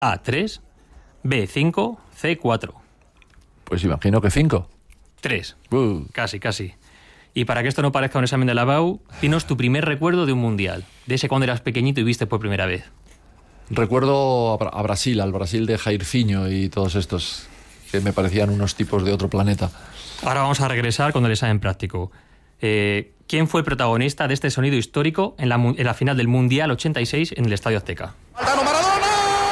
A, 3, B, 5, C, 4. Pues imagino que 5. 3. Casi. Y para que esto no parezca un examen de la BAU, dinos tu primer recuerdo de un mundial, de ese cuando eras pequeñito y viste por primera vez. Recuerdo a Brasil, al Brasil de Jairzinho y todos estos, que me parecían unos tipos de otro planeta. Ahora vamos a regresar con el examen práctico. ¿Quién fue el protagonista de este sonido histórico en la final del Mundial 86 en el Estadio Azteca? ¡Maradona!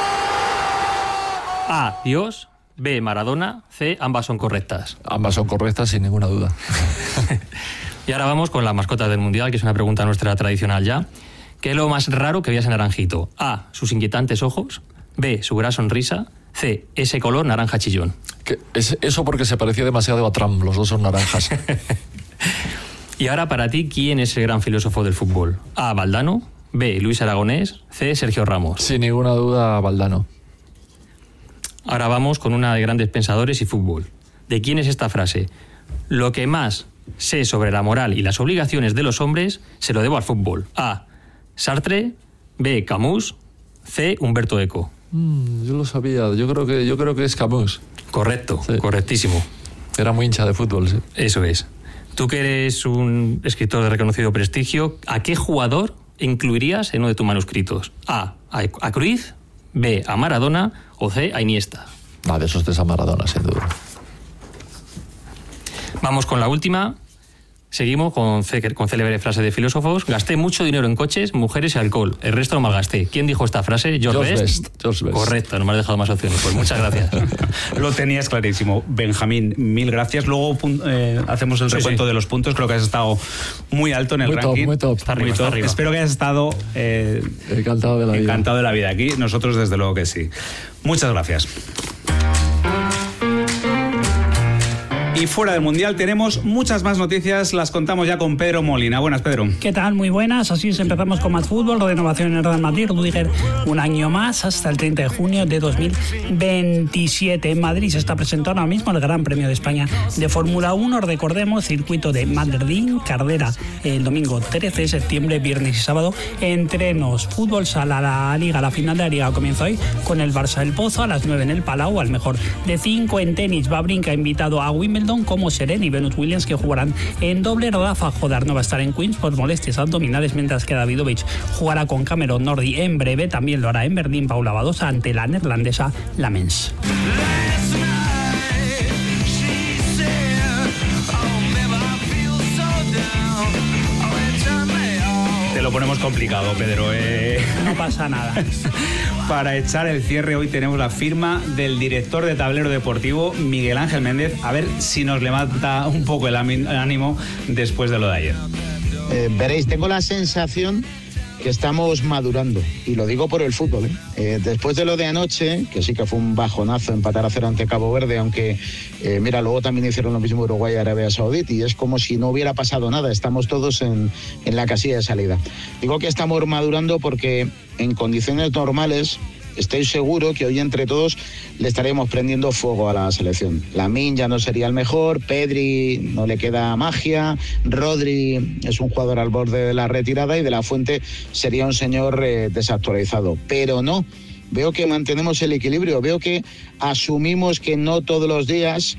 A, Dios. B, Maradona. C, ambas son correctas. Ambas son correctas, sin ninguna duda. Y ahora vamos con las mascotas del Mundial, que es una pregunta nuestra tradicional ya. ¿Qué es lo más raro que veías en Naranjito? A, sus inquietantes ojos. B, su gran sonrisa. C, ese color naranja chillón. Eso porque se parecía demasiado a Trump, los dos son naranjas. Y ahora para ti, ¿quién es el gran filósofo del fútbol? A, Valdano. B, Luis Aragonés. C, Sergio Ramos. Sin ninguna duda, Valdano. Ahora vamos con una de grandes pensadores y fútbol. ¿De quién es esta frase? Lo que más sé sobre la moral y las obligaciones de los hombres se lo debo al fútbol. A, Sartre. B, Camus. C, Humberto Eco. Yo lo sabía, yo creo que es Camus. Correcto, sí. Correctísimo. Era muy hincha de fútbol, sí. Eso es. Tú que eres un escritor de reconocido prestigio, ¿a qué jugador incluirías en uno de tus manuscritos? A Cruyff. B, a Maradona. O C, a Iniesta. De esos tres a Maradona, sin duda. Vamos con la última. Seguimos con célebre frase de filósofos. Gasté mucho dinero en coches, mujeres y alcohol. El resto lo malgasté. ¿Quién dijo esta frase? George Best. Correcto, no me has dejado más opciones. Pues muchas gracias. Lo tenías clarísimo. Benjamín, mil gracias. Luego hacemos el recuento de los puntos. Creo que has estado muy alto en el ranking. Muy top. Está arriba. Espero que hayas estado encantado de la vida. Aquí. Nosotros desde luego que sí. Muchas gracias. Y fuera del Mundial tenemos muchas más noticias, las contamos ya con Pedro Molina. Buenas, Pedro. ¿Qué tal? Muy buenas. Así empezamos con más fútbol. Renovación en el Real Madrid. Rüdiger un año más hasta el 30 de junio de 2027. En Madrid se está presentando ahora mismo el Gran Premio de España de Fórmula 1. Recordemos, circuito de Madrid, carrera el domingo 13 de septiembre, viernes y sábado. Entrenos, fútbol sala, la Liga, la final de la Liga comienza hoy con el Barça del Pozo a las 9 en el Palau, al mejor de 5 en tenis. Wawrinka ha invitado a Wimbledon como Serena y Venus Williams, que jugarán en doble. Rafa Jodar no va a estar en Queens por molestias abdominales, mientras que Davidovich jugará con Cameron Norrie en breve. También lo hará en Berlín Paula Badosa ante la neerlandesa Lamens. Te lo ponemos complicado, Pedro. No pasa nada. Para echar el cierre hoy tenemos la firma del director de Tablero Deportivo, Miguel Ángel Méndez. A ver si nos levanta un poco el ánimo después de lo de ayer. Veréis, tengo la sensación que estamos madurando, y lo digo por el fútbol, después de lo de anoche, que sí que fue un bajonazo empatar a 0 ante Cabo Verde, aunque mira, luego también hicieron lo mismo Uruguay y Arabia Saudita, y es como si no hubiera pasado nada, estamos todos en la casilla de salida. Digo que estamos madurando porque en condiciones normales estoy seguro que hoy entre todos le estaríamos prendiendo fuego a la selección. Lamine ya no sería el mejor, Pedri no le queda magia, Rodri es un jugador al borde de la retirada y De La Fuente sería un señor desactualizado. Pero no, veo que mantenemos el equilibrio, veo que asumimos que no todos los días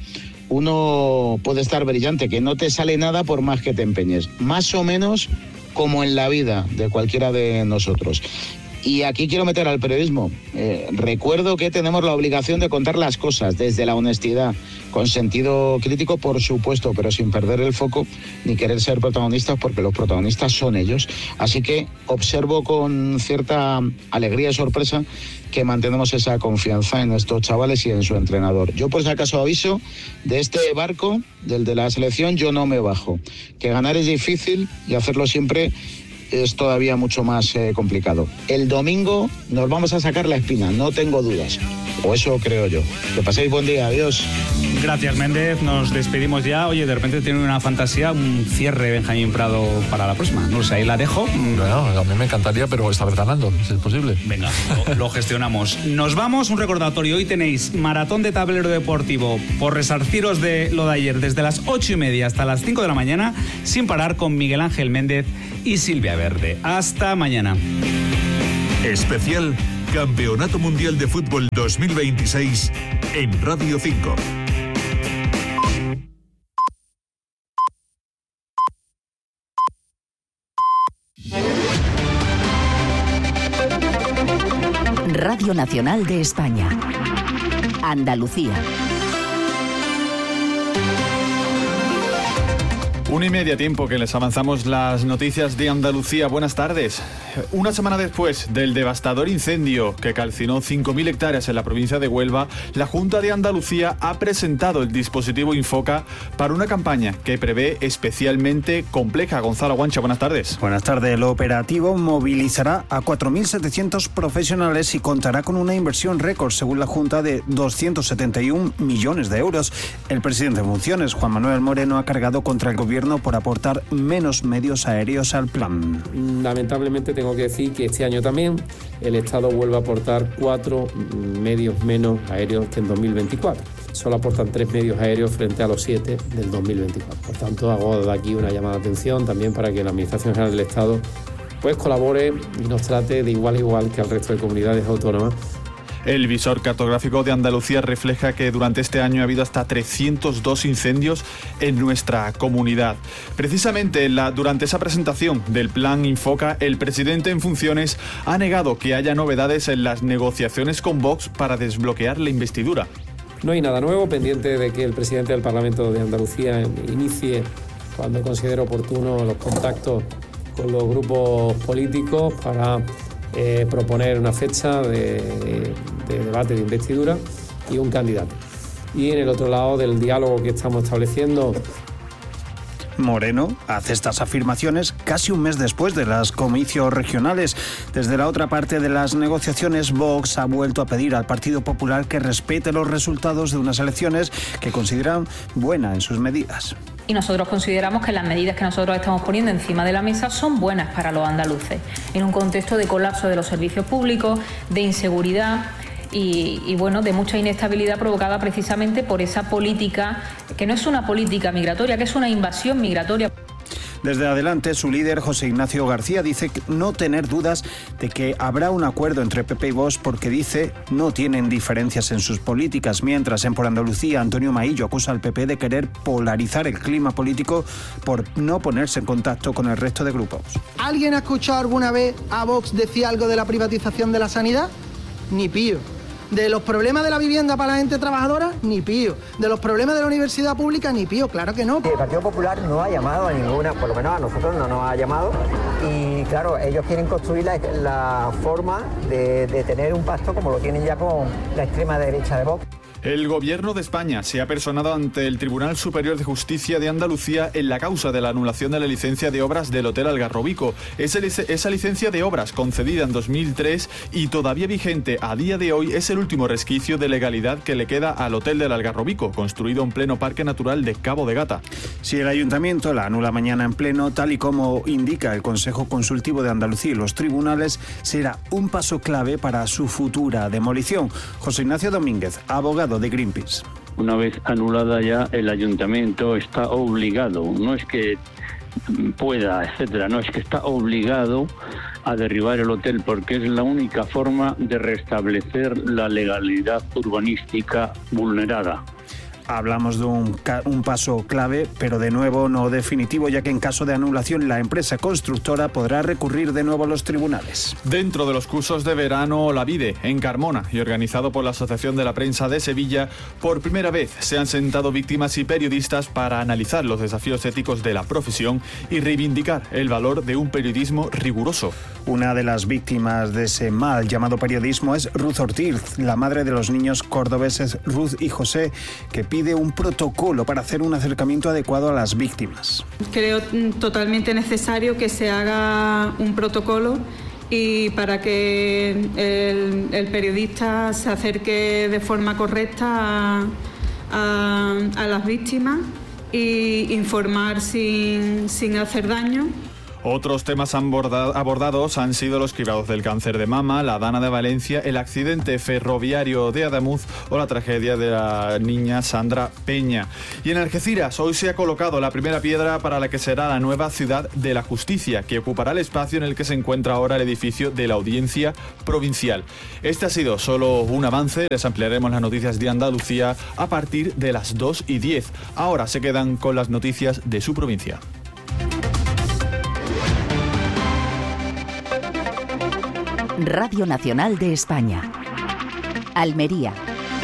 uno puede estar brillante, que no te sale nada por más que te empeñes. Más o menos como en la vida de cualquiera de nosotros. Y aquí quiero meter al periodismo. Recuerdo que tenemos la obligación de contar las cosas desde la honestidad, con sentido crítico, por supuesto, pero sin perder el foco ni querer ser protagonistas, porque los protagonistas son ellos. Así que observo con cierta alegría y sorpresa que mantenemos esa confianza en estos chavales y en su entrenador. Yo, por si acaso, aviso, de este barco, del de la selección, yo no me bajo. Que ganar es difícil y hacerlo siempre es todavía mucho más complicado. El domingo nos vamos a sacar la espina, no tengo dudas. O eso creo yo. Que paséis buen día, adiós. Gracias, Méndez. Nos despedimos ya. Oye, de repente tiene una fantasía, un cierre Benjamín Prado para la próxima. No sé, ahí la dejo. Bueno, a mí me encantaría, pero esta vez ganando, si es posible. Venga, lo gestionamos. Nos vamos, un recordatorio. Hoy tenéis maratón de Tablero Deportivo por resarciros de lo de ayer, desde las 8:30 hasta las 5 de la mañana, sin parar, con Miguel Ángel Méndez y Silvia Verde. Hasta mañana. Especial Campeonato Mundial de Fútbol 2026 en Radio 5. Radio Nacional de España. Andalucía. 1:30, tiempo que les avanzamos las noticias de Andalucía. Buenas tardes. Una semana después del devastador incendio que calcinó 5.000 hectáreas en la provincia de Huelva, la Junta de Andalucía ha presentado el dispositivo Infoca para una campaña que prevé especialmente compleja. Gonzalo Guancha, buenas tardes. Buenas tardes. El operativo movilizará a 4.700 profesionales y contará con una inversión récord, según la Junta, de 271 millones de euros. El presidente en funciones, Juan Manuel Moreno, ha cargado contra el gobierno por aportar menos medios aéreos al plan. Lamentablemente tengo que decir que este año también el Estado vuelve a aportar 4 medios menos aéreos que en 2024. Solo aportan 3 medios aéreos frente a los 7 del 2024. Por tanto, hago de aquí una llamada de atención también para que la Administración General del Estado pues colabore y nos trate de igual a igual que al resto de comunidades autónomas. El visor cartográfico de Andalucía refleja que durante este año ha habido hasta 302 incendios en nuestra comunidad. Precisamente durante esa presentación del plan Infoca, el presidente en funciones ha negado que haya novedades en las negociaciones con Vox para desbloquear la investidura. No hay nada nuevo, pendiente de que el presidente del Parlamento de Andalucía inicie, cuando considere oportuno, los contactos con los grupos políticos para proponer una fecha de debate de investidura y un candidato. Y en el otro lado del diálogo que estamos estableciendo, Moreno hace estas afirmaciones casi un mes después de los comicios regionales. Desde la otra parte de las negociaciones, Vox ha vuelto a pedir al Partido Popular que respete los resultados de unas elecciones que consideran buenas en sus medidas. Y nosotros consideramos que las medidas que nosotros estamos poniendo encima de la mesa son buenas para los andaluces, en un contexto de colapso de los servicios públicos, de inseguridad y bueno, de mucha inestabilidad provocada precisamente por esa política, que no es una política migratoria, que es una invasión migratoria. Desde Adelante, su líder, José Ignacio García, dice no tener dudas de que habrá un acuerdo entre PP y Vox porque, dice, no tienen diferencias en sus políticas. Mientras, en Por Andalucía, Antonio Maillo acusa al PP de querer polarizar el clima político por no ponerse en contacto con el resto de grupos. ¿Alguien ha escuchado alguna vez a Vox decir algo de la privatización de la sanidad? Ni pío. ¿De los problemas de la vivienda para la gente trabajadora? Ni pío. ¿De los problemas de la universidad pública? Ni pío, claro que no. El Partido Popular no ha llamado a ninguna, por lo menos a nosotros no nos ha llamado. Y claro, ellos quieren construir la forma de tener un pacto como lo tienen ya con la extrema derecha de Vox. El Gobierno de España se ha personado ante el Tribunal Superior de Justicia de Andalucía en la causa de la anulación de la licencia de obras del Hotel Algarrobico. Esa licencia de obras, concedida en 2003 y todavía vigente a día de hoy, es el último resquicio de legalidad que le queda al Hotel del Algarrobico, construido en pleno Parque Natural de Cabo de Gata. Si el Ayuntamiento la anula mañana en pleno, tal y como indica el Consejo Consultivo de Andalucía y los tribunales, será un paso clave para su futura demolición. José Ignacio Domínguez, abogado de Greenpeace. Una vez anulada ya, el ayuntamiento está obligado, no es que pueda, etcétera, no, es que está obligado a derribar el hotel porque es la única forma de restablecer la legalidad urbanística vulnerada. Hablamos de un paso clave, pero de nuevo no definitivo, ya que en caso de anulación la empresa constructora podrá recurrir de nuevo a los tribunales. Dentro de los cursos de verano La Vide, en Carmona, y organizado por la Asociación de la Prensa de Sevilla, por primera vez se han sentado víctimas y periodistas para analizar los desafíos éticos de la profesión y reivindicar el valor de un periodismo riguroso. Una de las víctimas de ese mal llamado periodismo es Ruth Ortiz, la madre de los niños cordobeses Ruth y José, que pide un protocolo para hacer un acercamiento adecuado a las víctimas. Creo totalmente necesario que se haga un protocolo y para que el periodista se acerque de forma correcta a las víctimas e informar sin hacer daño. Otros temas abordados han sido los cribados del cáncer de mama, la Dana de Valencia, el accidente ferroviario de Adamuz o la tragedia de la niña Sandra Peña. Y en Algeciras hoy se ha colocado la primera piedra para la que será la nueva Ciudad de la Justicia, que ocupará el espacio en el que se encuentra ahora el edificio de la Audiencia Provincial. Este ha sido solo un avance, les ampliaremos las noticias de Andalucía a partir de las 2:10. Ahora se quedan con las noticias de su provincia. Radio Nacional de España. Almería.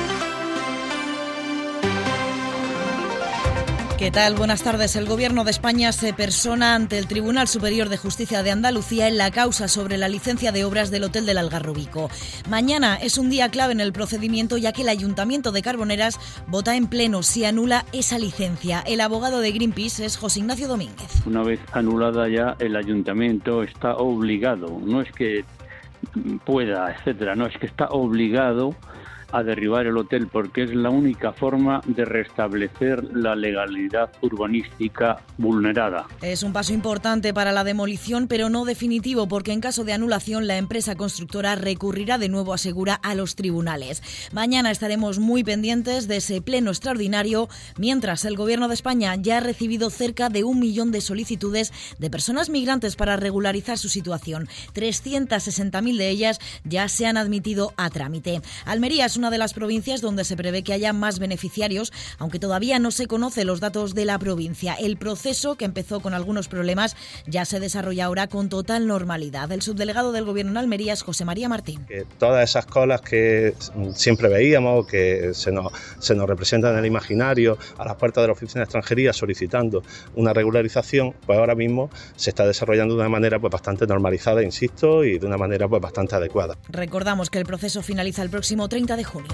¿Qué tal? Buenas tardes. El Gobierno de España se persona ante el Tribunal Superior de Justicia de Andalucía en la causa sobre la licencia de obras del Hotel del Algarrobico. Mañana es un día clave en el procedimiento, ya que el Ayuntamiento de Carboneras vota en pleno si anula esa licencia. El abogado de Greenpeace es José Ignacio Domínguez. Una vez anulada ya, el Ayuntamiento está obligado, no es que pueda, etcétera, no, es que está obligado a derribar el hotel porque es la única forma de restablecer la legalidad urbanística vulnerada. Es un paso importante para la demolición, pero no definitivo, porque en caso de anulación la empresa constructora recurrirá de nuevo, asegura, a los tribunales. Mañana estaremos muy pendientes de ese pleno extraordinario, mientras el Gobierno de España ya ha recibido cerca de 1 millón de solicitudes de personas migrantes para regularizar su situación. 360.000 de ellas ya se han admitido a trámite. Almería es una de las provincias donde se prevé que haya más beneficiarios, aunque todavía no se conocen los datos de la provincia. El proceso, que empezó con algunos problemas, ya se desarrolla ahora con total normalidad. El subdelegado del Gobierno en Almería es José María Martín. Que todas esas colas que siempre veíamos, que se nos representan en el imaginario a las puertas de la Oficina de Extranjería solicitando una regularización, pues ahora mismo se está desarrollando de una manera pues bastante normalizada, insisto, y de una manera pues bastante adecuada. Recordamos que el proceso finaliza el próximo 30 de junio.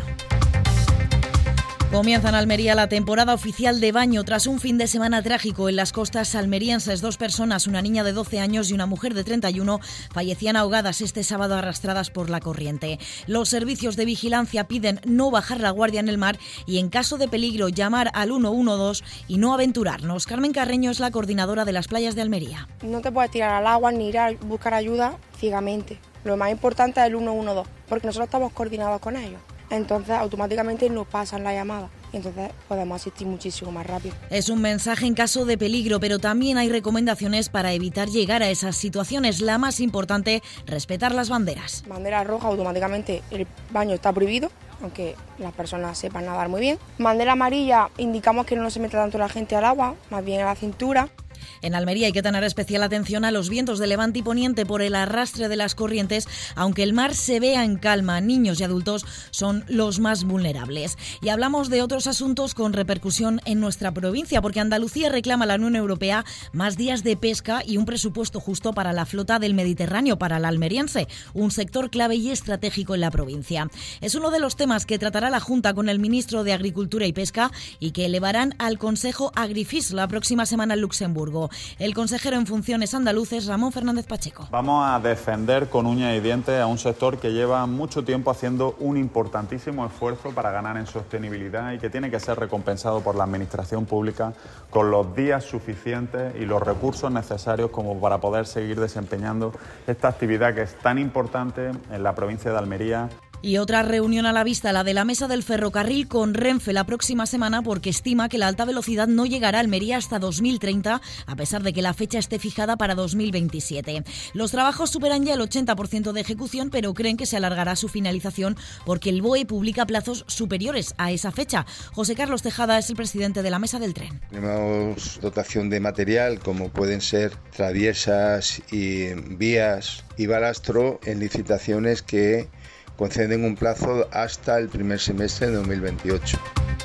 Comienza en Almería la temporada oficial de baño tras un fin de semana trágico en las costas almerienses. 2 personas, una niña de 12 años y una mujer de 31, fallecían ahogadas este sábado arrastradas por la corriente. Los servicios de vigilancia piden no bajar la guardia en el mar y, en caso de peligro, llamar al 112 y no aventurarnos. Carmen Carreño es la coordinadora de las playas de Almería. No te puedes tirar al agua ni ir a buscar ayuda ciegamente. Lo más importante es el 112, porque nosotros estamos coordinados con ellos. Entonces automáticamente nos pasan la llamada y entonces podemos asistir muchísimo más rápido. Es un mensaje en caso de peligro, pero también hay recomendaciones para evitar llegar a esas situaciones. La más importante, respetar las banderas. Bandera roja, automáticamente el baño está prohibido, aunque las personas sepan nadar muy bien. Bandera amarilla, indicamos que no se meta tanto la gente al agua, más bien a la cintura. En Almería hay que tener especial atención a los vientos de levante y poniente por el arrastre de las corrientes, aunque el mar se vea en calma. Niños y adultos son los más vulnerables. Y hablamos de otros asuntos con repercusión en nuestra provincia, porque Andalucía reclama a la Unión Europea más días de pesca y un presupuesto justo para la flota del Mediterráneo, para la almeriense, un sector clave y estratégico en la provincia. Es uno de los temas que tratará la Junta con el ministro de Agricultura y Pesca y que elevarán al Consejo Agrifis la próxima semana en Luxemburgo. El consejero en funciones andaluz es Ramón Fernández Pacheco. Vamos a defender con uñas y dientes a un sector que lleva mucho tiempo haciendo un importantísimo esfuerzo para ganar en sostenibilidad y que tiene que ser recompensado por la administración pública con los días suficientes y los recursos necesarios como para poder seguir desempeñando esta actividad que es tan importante en la provincia de Almería. Y otra reunión a la vista, la de la mesa del ferrocarril con Renfe la próxima semana, porque estima que la alta velocidad no llegará a Almería hasta 2030, a pesar de que la fecha esté fijada para 2027. Los trabajos superan ya el 80% de ejecución, pero creen que se alargará su finalización porque el BOE publica plazos superiores a esa fecha. José Carlos Tejada es el presidente de la mesa del tren. Tenemos dotación de material como pueden ser traviesas y vías y balastro en licitaciones que conceden un plazo hasta el primer semestre de 2028.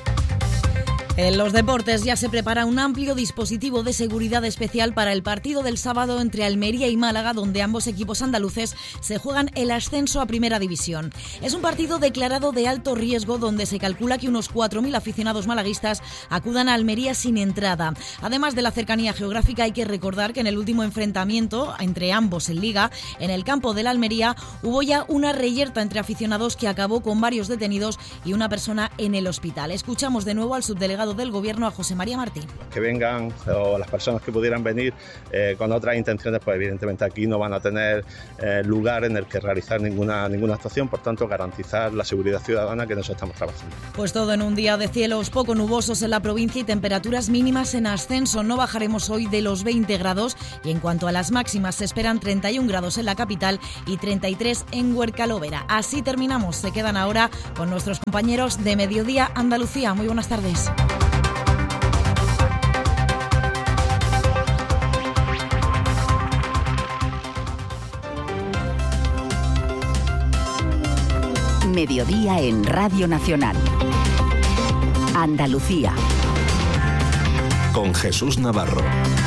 En los deportes ya se prepara un amplio dispositivo de seguridad especial para el partido del sábado entre Almería y Málaga, donde ambos equipos andaluces se juegan el ascenso a Primera División. Es un partido declarado de alto riesgo, donde se calcula que unos 4.000 aficionados malaguistas acudan a Almería sin entrada. Además de la cercanía geográfica, hay que recordar que en el último enfrentamiento entre ambos en Liga, en el campo de la Almería, hubo ya una reyerta entre aficionados que acabó con varios detenidos y una persona en el hospital. Escuchamos de nuevo al subdelegado delegado del Gobierno, a José María Martín. Que vengan, o las personas que pudieran venir con otras intenciones, pues evidentemente aquí no van a tener lugar en el que realizar ninguna actuación, por tanto garantizar la seguridad ciudadana, que en eso estamos trabajando. Pues todo en un día de cielos poco nubosos en la provincia y temperaturas mínimas en ascenso. No bajaremos hoy de los 20 grados y en cuanto a las máximas se esperan 31 grados en la capital y 33 en Huerca-Lovera. Así terminamos. Se quedan ahora con nuestros compañeros de Mediodía Andalucía. Muy buenas tardes. Mediodía en Radio Nacional. Andalucía. Con Jesús Navarro.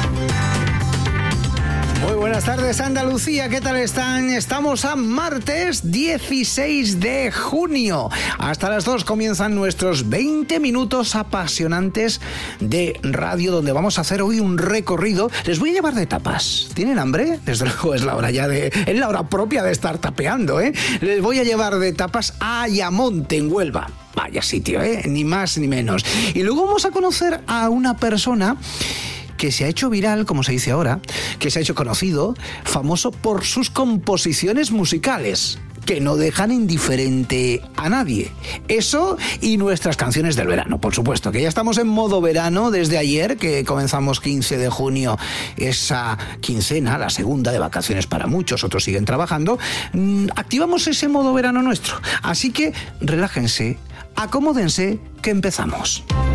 Muy buenas tardes, Andalucía, ¿qué tal están? Estamos a martes 16 de junio. Hasta las 2 comienzan nuestros 20 minutos apasionantes de radio, donde vamos a hacer hoy un recorrido. Les voy a llevar de tapas. ¿Tienen hambre? Desde luego es la hora es la hora propia de estar tapeando, ¿eh? Les voy a llevar de tapas a Ayamonte, en Huelva. Vaya sitio, ¿eh? Ni más ni menos. Y luego vamos a conocer a una persona que se ha hecho viral, como se dice ahora, que se ha hecho conocido, famoso por sus composiciones musicales, que no dejan indiferente a nadie. Eso y nuestras canciones del verano, por supuesto, que ya estamos en modo verano desde ayer, que comenzamos 15 de junio, esa quincena, la segunda de vacaciones para muchos, otros siguen trabajando. Activamos ese modo verano nuestro. Así que relájense, acomódense, que empezamos.